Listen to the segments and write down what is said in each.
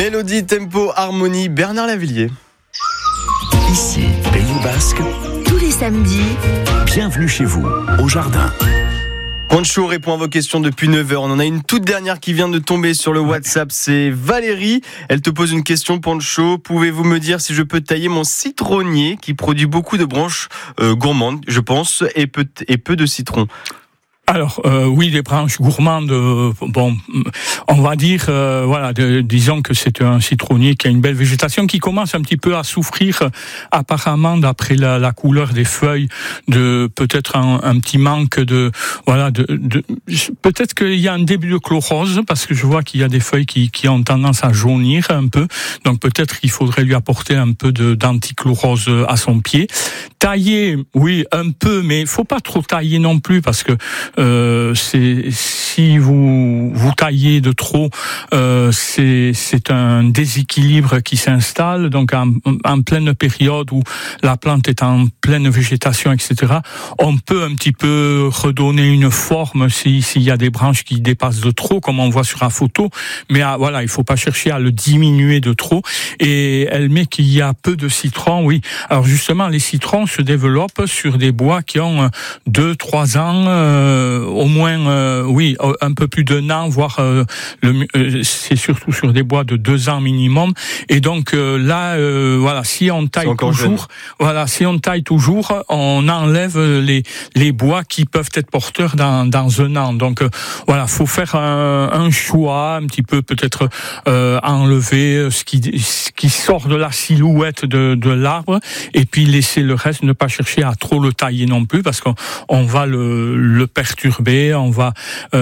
Mélodie, tempo, harmonie, Bernard Lavilliers. Ici, Pays Basque. Tous les samedis. Bienvenue chez vous, au jardin. Poncho répond à vos questions depuis 9h. On en a une toute dernière qui vient de tomber sur le WhatsApp. C'est Valérie. Elle te pose une question, Poncho. Pouvez-vous me dire si je peux tailler mon citronnier qui produit beaucoup de branches gourmandes, je pense, et peu de citron? Alors oui, les branches gourmandes, bon, on va dire, disons que c'est un citronnier qui a une belle végétation, qui commence un petit peu à souffrir, apparemment, d'après la couleur des feuilles, de peut-être un petit manque de peut-être qu'il y a un début de chlorose, parce que je vois qu'il y a des feuilles qui ont tendance à jaunir un peu, donc peut-être qu'il faudrait lui apporter un peu d'antichlorose à son pied. Tailler, oui, un peu, mais il faut pas trop tailler non plus, parce que si vous taillez de trop, c'est un déséquilibre qui s'installe. Donc en pleine période où la plante est en pleine végétation, etc., on peut un petit peu redonner une forme s'il y a des branches qui dépassent de trop, comme on voit sur la photo. Mais voilà, il faut pas chercher à le diminuer de trop. Et elle met qu'il y a peu de citrons, oui. Alors justement, les citrons se développent sur des bois qui ont 2-3 ans, au moins, oui, un peu plus d'un an, voire c'est surtout sur des bois de 2 ans minimum. Et donc là, voilà, si on taille toujours, on enlève les bois qui peuvent être porteurs dans un an. Donc voilà, faut faire un choix, un petit peu peut-être enlever ce qui sort de la silhouette de l'arbre, et puis laisser le reste, ne pas chercher à trop le tailler non plus, parce qu'on va le perturber, on va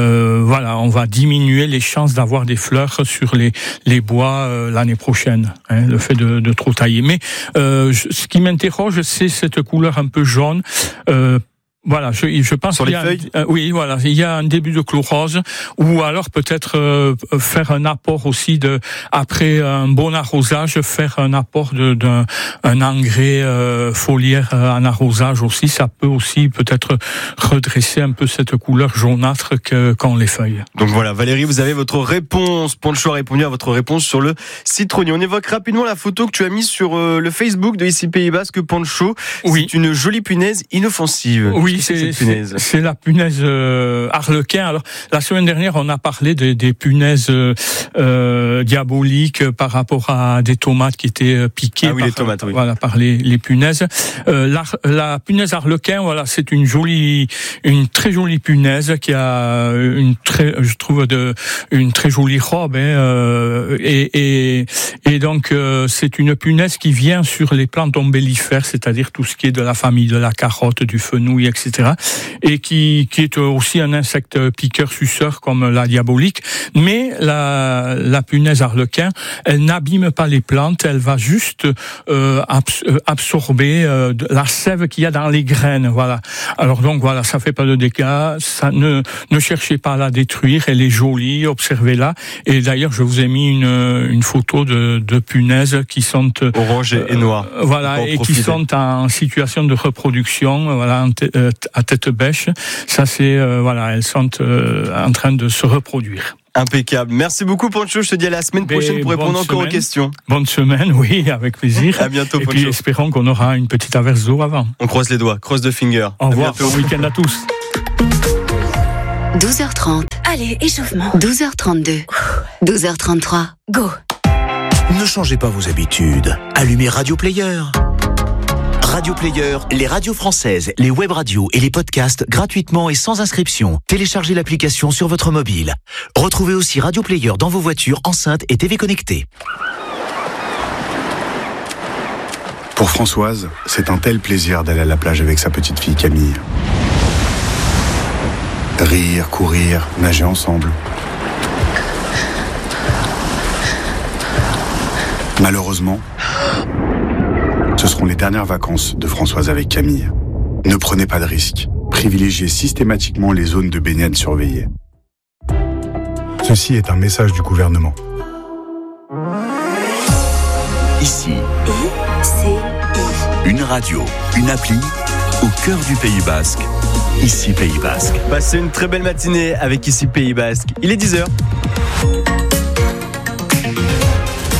diminuer les chances d'avoir des fleurs sur les bois l'année prochaine, hein, le fait de trop tailler. Mais ce qui m'interroge, c'est cette couleur un peu jaune. Voilà, je pense sur qu'il les feuilles. Oui, voilà, il y a un début de chlorose, ou alors peut-être faire un apport aussi après un bon arrosage, faire un apport d'un engrais foliaire en arrosage aussi. Ça peut aussi peut-être redresser un peu cette couleur jaunâtre qu'ont les feuilles. Donc voilà, Valérie, vous avez votre réponse. Poncho a répondu à votre réponse sur le citronnier. On évoque rapidement la photo que tu as mise sur le Facebook de Ici Pays Basque, Poncho. Oui. C'est une jolie punaise inoffensive. Oui, c'est la punaise arlequin. Alors, la semaine dernière, on a parlé des punaises diaboliques par rapport à des tomates qui étaient piquées les tomates, oui. Voilà, par les punaises. La punaise arlequin, voilà, c'est une très jolie punaise qui a une très jolie robe, hein, et donc c'est une punaise qui vient sur les plantes ombellifères, c'est-à-dire tout ce qui est de la famille de la carotte, du fenouil, etc., et qui est aussi un insecte piqueur suceur comme la diabolique. Mais la punaise arlequin, elle n'abîme pas les plantes, elle va juste absorber la sève qu'il y a dans les graines. Voilà. Alors donc voilà, ça fait pas de dégâts, ça ne cherchez pas à la détruire, elle est jolie, observez-la. Et d'ailleurs, je vous ai mis une photo de punaises qui sont orange et noires. Voilà, et qui sont en situation de reproduction, voilà, à tête bêche. Ça c'est elles sont en train de se reproduire. Impeccable. Merci beaucoup, Poncho. Je te dis à la semaine prochaine pour répondre encore aux questions. Bonne semaine, oui, avec plaisir. À bientôt, Poncho. Et puis espérons qu'on aura une petite averse d'eau avant. On croise les doigts, cross the finger. Au revoir, bon week-end à tous. 12h30. Allez, échauffement. 12h32. 12h33. Go. Ne changez pas vos habitudes. Allumez Radio Player. Radio Player, les radios françaises, les web radios et les podcasts gratuitement et sans inscription. Téléchargez l'application sur votre mobile. Retrouvez aussi Radio Player dans vos voitures, enceintes et TV connectées. Pour Françoise, c'est un tel plaisir d'aller à la plage avec sa petite fille Camille. Rire, courir, nager ensemble. Malheureusement, ce seront les dernières vacances de Françoise avec Camille. Ne prenez pas de risques. Privilégiez systématiquement les zones de baignade surveillées. Ceci est un message du gouvernement. Ici, une radio, une appli, au cœur du Pays Basque. Ici Pays Basque. Passez une très belle matinée avec Ici Pays Basque. Il est 10h.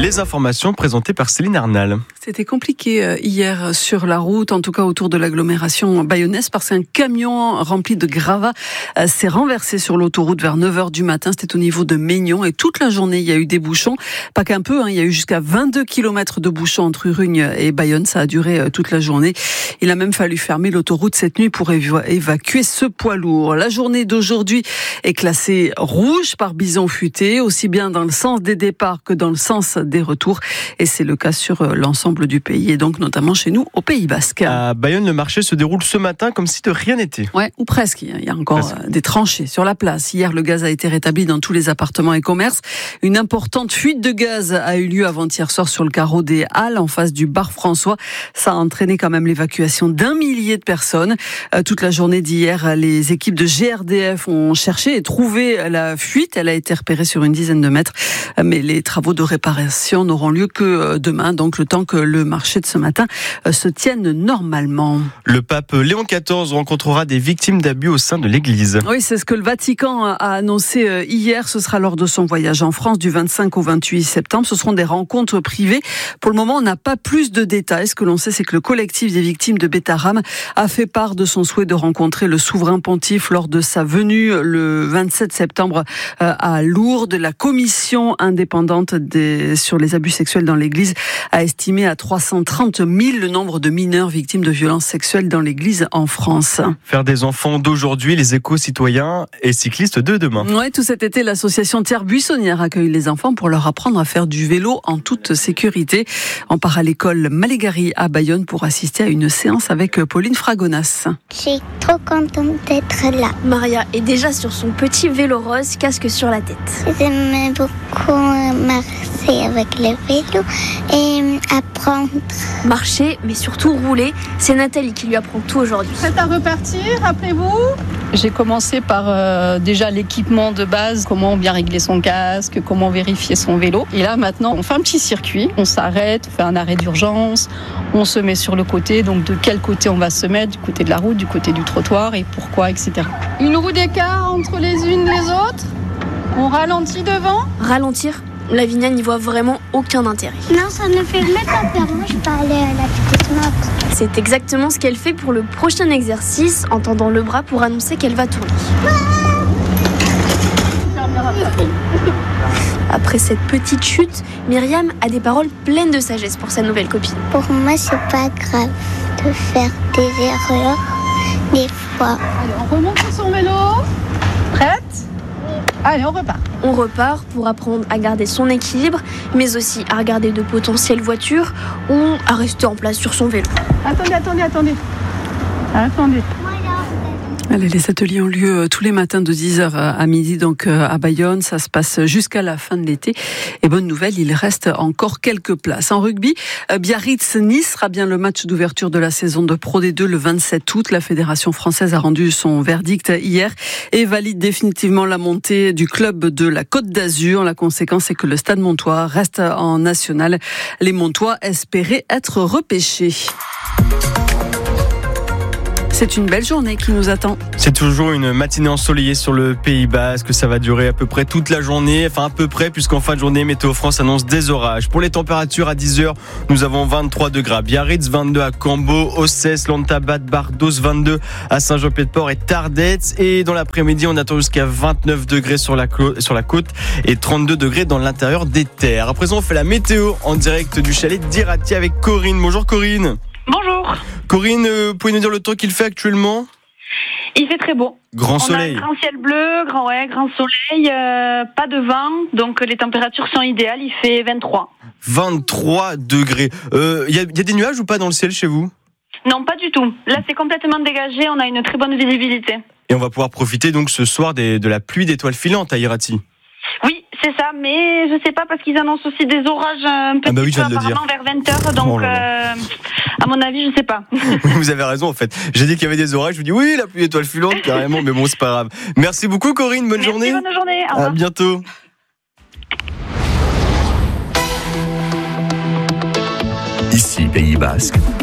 Les informations présentées par Céline Arnal. C'était compliqué hier sur la route, en tout cas autour de l'agglomération bayonnaise, parce qu'un camion rempli de gravats s'est renversé sur l'autoroute vers 9h du matin. C'était au niveau de Maignon et toute la journée, il y a eu des bouchons. Pas qu'un peu, il y a eu jusqu'à 22 km de bouchons entre Urrugne et Bayonne. Ça a duré toute la journée. Il a même fallu fermer l'autoroute cette nuit pour évacuer ce poids lourd. La journée d'aujourd'hui est classée rouge par bison futé, aussi bien dans le sens des départs que dans le sens des retours. Et c'est le cas sur l'ensemble du pays et donc notamment chez nous au Pays Basque. À Bayonne, le marché se déroule ce matin comme si de rien n'était. Ouais, ou presque. Il y a encore des tranchées sur la place. Hier, le gaz a été rétabli dans tous les appartements et commerces. Une importante fuite de gaz a eu lieu avant-hier soir sur le carreau des Halles en face du bar François. Ça a entraîné quand même l'évacuation d'1 millier de personnes. Toute la journée d'hier, les équipes de GRDF ont cherché et trouvé la fuite. Elle a été repérée sur une dizaine de mètres. Mais les travaux de réparation n'auront lieu que demain, donc le temps que le marché de ce matin se tienne normalement. Le pape Léon XIV rencontrera des victimes d'abus au sein de l'Église. Oui, c'est ce que le Vatican a annoncé hier. Ce sera lors de son voyage en France du 25 au 28 septembre. Ce seront des rencontres privées. Pour le moment, on n'a pas plus de détails. Ce que l'on sait, c'est que le collectif des victimes de Beth Haram a fait part de son souhait de rencontrer le souverain pontife lors de sa venue le 27 septembre à Lourdes. La commission indépendante sur les abus sexuels dans l'Église a estimé à 330 000 le nombre de mineurs victimes de violences sexuelles dans l'Église en France. Faire des enfants d'aujourd'hui, les éco-citoyens et cyclistes de demain. Oui, tout cet été, l'association Terre Buissonnière accueille les enfants pour leur apprendre à faire du vélo en toute sécurité. On part à l'école Malégari à Bayonne pour assister à une séance avec Pauline Fragonas. Je suis trop contente d'être là. Maria est déjà sur son petit vélo rose, casque sur la tête. J'aime beaucoup marcher avec le vélo et apprendre. Marcher, mais surtout rouler, c'est Nathalie qui lui apprend tout aujourd'hui. Prête à repartir, rappelez-vous. J'ai commencé par déjà l'équipement de base, comment bien régler son casque, comment vérifier son vélo. Et là maintenant, on fait un petit circuit, on s'arrête, on fait un arrêt d'urgence, on se met sur le côté, donc de quel côté on va se mettre, du côté de la route, du côté du trottoir et pourquoi, etc. Une roue d'écart entre les unes et les autres, on ralentit devant. Ralentir, Lavinia n'y voit vraiment aucun intérêt. Non, ça ne fait même pas peur, moi je peux aller à la petite mort. C'est exactement ce qu'elle fait pour le prochain exercice, en tendant le bras pour annoncer qu'elle va tourner. Après cette petite chute, Myriam a des paroles pleines de sagesse pour sa nouvelle copine. Pour moi, c'est pas grave de faire des erreurs, des fois. Allez, on remonte sur son vélo. Prête ? Allez, on repart. On repart pour apprendre à garder son équilibre, mais aussi à regarder de potentielles voitures ou à rester en place sur son vélo. Attendez. Allez, les ateliers ont lieu tous les matins de 10h à midi, donc à Bayonne. Ça se passe jusqu'à la fin de l'été. Et bonne nouvelle, il reste encore quelques places. En rugby, Biarritz-Nice sera bien le match d'ouverture de la saison de Pro D2 le 27 août. La Fédération française a rendu son verdict hier et valide définitivement la montée du club de la Côte d'Azur. La conséquence est que le Stade Montois reste en national. Les Montois espéraient être repêchés. C'est une belle journée qui nous attend. C'est toujours une matinée ensoleillée sur le Pays Basque. Ça va durer à peu près toute la journée. Enfin, à peu près, puisqu'en fin de journée, Météo France annonce des orages. Pour les températures, à 10h, nous avons 23 degrés à Biarritz, 22 à Cambo, Ossès, Lantabat, Bardos, 22 à Saint-Jean-Pied-de-Port et Tardets. Et dans l'après-midi, on attend jusqu'à 29 degrés sur la côte et 32 degrés dans l'intérieur des terres. À présent, on fait la météo en direct du chalet d'Irati avec Corinne. Bonjour Corinne. Bonjour. Corinne, pouvez nous dire le temps qu'il fait actuellement ? Il fait très beau. Grand soleil. On a un grand ciel bleu, grand soleil, pas de vent, donc les températures sont idéales, il fait 23. 23 degrés. Y a des nuages ou pas dans le ciel chez vous ? Non, pas du tout. Là, c'est complètement dégagé, on a une très bonne visibilité. Et on va pouvoir profiter donc ce soir de la pluie d'étoiles filantes à Irati. Oui, c'est ça, mais je sais pas parce qu'ils annoncent aussi des orages un petit peu apparemment vers 20h, donc à mon avis, je sais pas. Vous avez raison en fait. J'ai dit qu'il y avait des orages, je vous dis oui, la pluie d'étoiles filantes carrément, mais bon, c'est pas grave. Merci beaucoup Corinne, bonne journée. Bonne journée, au revoir. À bientôt. Ici, Pays Basque,